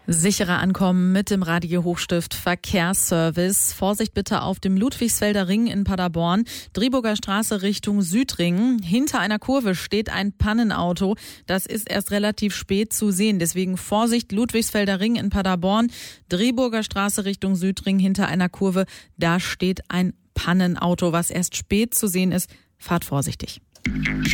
Sicherer ankommen mit dem Radio Hochstift Verkehrsservice. Vorsicht bitte auf dem Ludwigsfelder Ring in Paderborn. Driburger Straße Richtung Südring. Hinter einer Kurve steht ein Pannenauto. Das ist erst relativ spät zu sehen. Deswegen Vorsicht, Ludwigsfelder Ring in Paderborn. Driburger Straße Richtung Südring hinter einer Kurve. Da steht ein Pannenauto, was erst spät zu sehen ist. Fahrt vorsichtig.